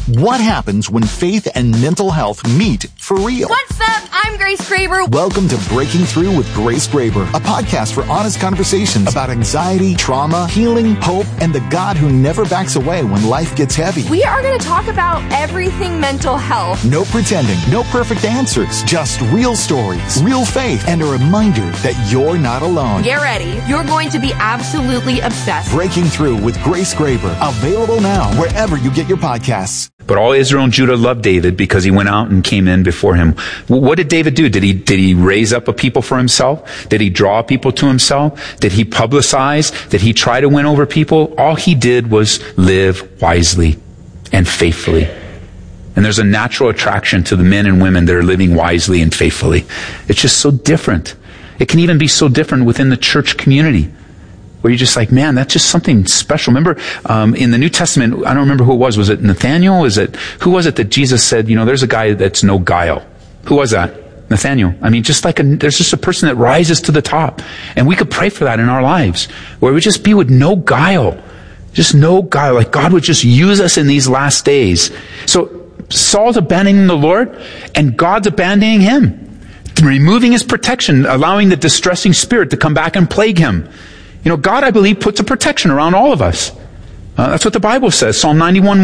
What happens when faith and mental health meet for real? What's up? I'm Grace Graber. Welcome to Breaking Through with Grace Graber, a podcast for honest conversations about anxiety, trauma, healing, hope, and the God who never backs away when life gets heavy. We are going to talk about everything mental health. No pretending, no perfect answers, just real stories, real faith, and a reminder that you're not alone. Get ready. You're going to be absolutely obsessed. Breaking Through with Grace Graber, available now wherever you get your podcasts. But all Israel and Judah loved David because he went out and came in before him. What did David do? Did he raise up a people for himself? Did he draw people to himself? Did he publicize? Did he try to win over people? All he did was live wisely and faithfully. And there's a natural attraction to the men and women that are living wisely and faithfully. It's just so different. It can even be so different within the church community, where you're just like, man, that's just something special. Remember, in the New Testament, I don't remember who it was. Was it Nathaniel? Who was it that Jesus said, there's a guy that's no guile? Who was that? Nathaniel. I mean, there's just a person that rises to the top. And we could pray for that in our lives, where we just be with no guile. Just no guile. Like God would just use us in these last days. So Saul's abandoning the Lord, and God's abandoning him, removing his protection, allowing the distressing spirit to come back and plague him. God, I believe, puts a protection around all of us. That's what the Bible says. Psalm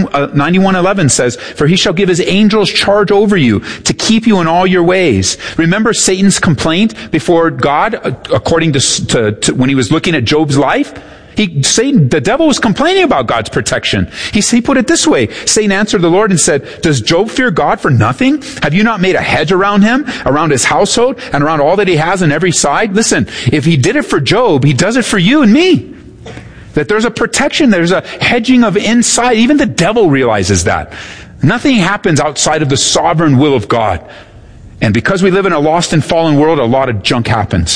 91:11 says, "For he shall give his angels charge over you to keep you in all your ways." Remember Satan's complaint before God, according to when he was looking at Job's life? Satan, the devil, was complaining about God's protection. He put it this way. Satan answered the Lord and said, "Does Job fear God for nothing? Have you not made a hedge around him, around his household, and around all that he has on every side?" Listen, if he did it for Job, he does it for you and me. That there's a protection, there's a hedging of inside. Even the devil realizes that. Nothing happens outside of the sovereign will of God. And because we live in a lost and fallen world, a lot of junk happens.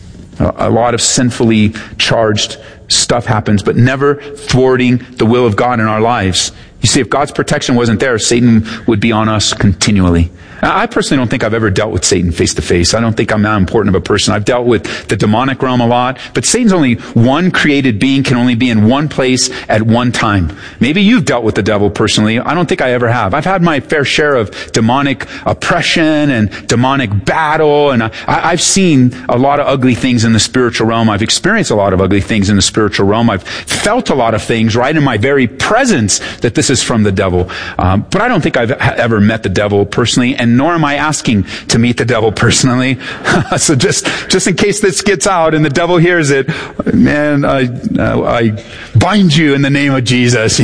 A lot of sinfully charged stuff happens, but never thwarting the will of God in our lives. You see, if God's protection wasn't there, Satan would be on us continually. I personally don't think I've ever dealt with Satan face to face. I don't think I'm that important of a person. I've dealt with the demonic realm a lot, but Satan's only one created being, can only be in one place at one time. Maybe you've dealt with the devil personally. I don't think I ever have. I've had my fair share of demonic oppression and demonic battle, and I've seen a lot of ugly things in the spiritual realm. I've experienced a lot of ugly things in the spiritual realm. I've felt a lot of things right in my very presence that this is from the devil. But I don't think I've ever met the devil personally, and nor am I asking to meet the devil personally. So just in case this gets out and the devil hears it, man, I bind you in the name of Jesus.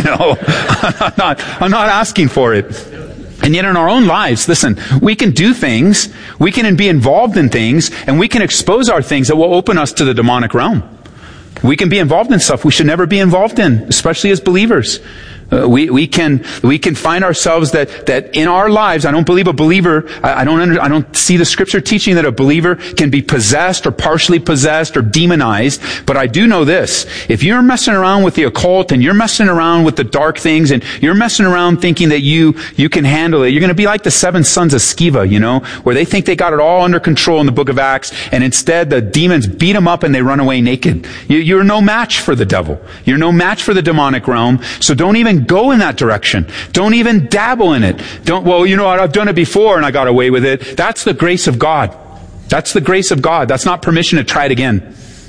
I'm not asking for it. And yet in our own lives, listen, we can do things, we can be involved in things, and we can expose our things that will open us to the demonic realm. We can be involved in stuff we should never be involved in, especially as believers. We can find ourselves that in our lives, I don't believe a believer, I don't see the scripture teaching that a believer can be possessed or partially possessed or demonized, but I do know this. If you're messing around with the occult and you're messing around with the dark things and you're messing around thinking that you can handle it, you're going to be like the 7 sons of Sceva, where they think they got it all under control in the book of Acts, and instead the demons beat them up and they run away naked. You're no match for the devil. You're no match for the demonic realm, so don't even go in that direction. Don't even dabble in it. I've done it before and I got away with it. That's the grace of God. That's the grace of God. That's not permission to try it again.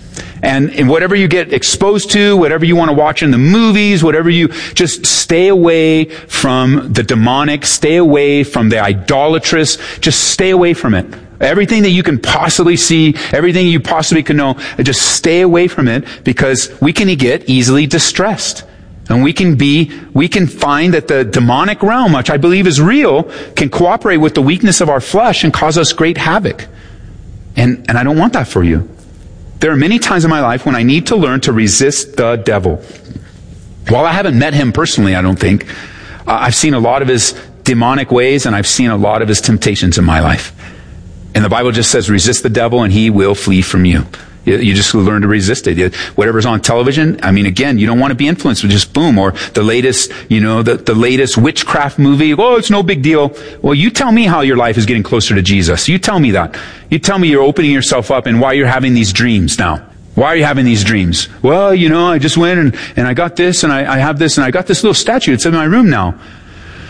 And whatever you get exposed to, whatever you want to watch in the movies, just stay away from the demonic, stay away from the idolatrous, just stay away from it. Everything that you can possibly see, everything you possibly can know, just stay away from it, because we can get easily distressed. And we can find that the demonic realm, which I believe is real, can cooperate with the weakness of our flesh and cause us great havoc. And I don't want that for you. There are many times in my life when I need to learn to resist the devil. While I haven't met him personally, I don't think, I've seen a lot of his demonic ways, and I've seen a lot of his temptations in my life. And the Bible just says, resist the devil and he will flee from you. You just learn to resist it. Whatever's on television, again, you don't want to be influenced with just boom, or the latest, the latest witchcraft movie. Oh, it's no big deal. Well, you tell me how your life is getting closer to Jesus. You tell me that. You tell me you're opening yourself up and why you're having these dreams now. Why are you having these dreams? Well, I just went and I got this and I have this and I got this little statue. It's in my room now.